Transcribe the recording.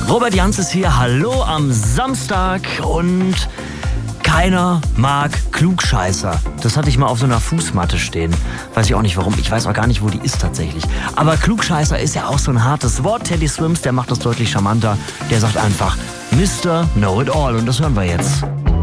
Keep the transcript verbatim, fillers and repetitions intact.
Robert Jans ist hier, hallo am Samstag und keiner mag Klugscheißer. Das hatte ich mal auf so einer Fußmatte stehen. Weiß ich auch nicht warum, ich weiß auch gar nicht, wo die ist tatsächlich. Aber Klugscheißer ist ja auch so ein hartes Wort. Teddy Swims, der macht das deutlich charmanter. Der sagt einfach Mister Know-it-all und das hören wir jetzt.